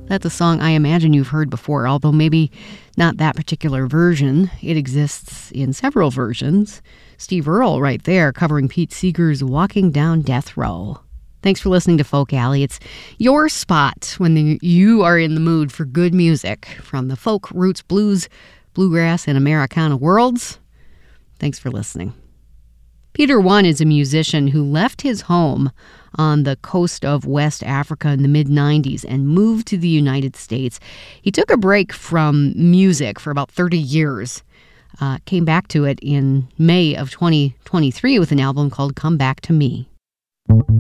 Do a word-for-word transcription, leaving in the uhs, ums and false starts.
That's a song I imagine you've heard before, although maybe not that particular version. It exists in several versions. Steve Earle right there covering Pete Seeger's Walking Down Death Row. Thanks for listening to Folk Alley. It's your spot when the, you are in the mood for good music from the folk, roots, blues, bluegrass, and Americana worlds. Thanks for listening. Peter One is a musician who left his home on the coast of West Africa in the mid nineties and moved to the United States. He took a break from music for about thirty years, uh, came back to it in May of twenty twenty-three with an album called Come Back to Me.